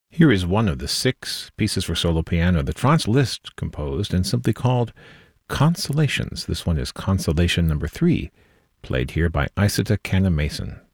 Here is one of the 6 pieces for solo piano that Franz Liszt composed and simply called Consolations. This one is Consolation number 3, played here by Isata Canna-Mason.